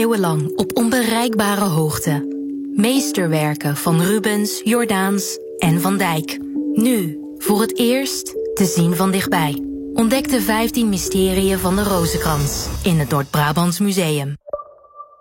eeuwenlang op onbereikbare hoogte. Meesterwerken van Rubens, Jordaens en Van Dijk. Nu, voor het eerst, te zien van dichtbij. Ontdek de 15 mysterieën van de Rozenkrans in het Noord-Brabants Museum.